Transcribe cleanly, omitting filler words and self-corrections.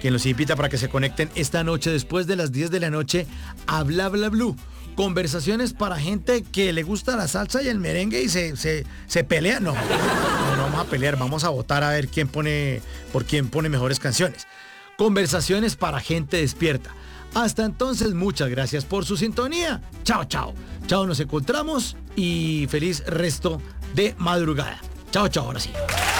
quien los invita para que se conecten esta noche después de las 10 de la noche a Bla Bla Blue. Conversaciones para gente que le gusta la salsa y el merengue y se pelea. No vamos a pelear, vamos a votar a ver por quién pone mejores canciones. Conversaciones para gente despierta. Hasta entonces, muchas gracias por su sintonía. Chao, chao. Chao, nos encontramos y feliz resto de madrugada. Chao, chao, ahora sí.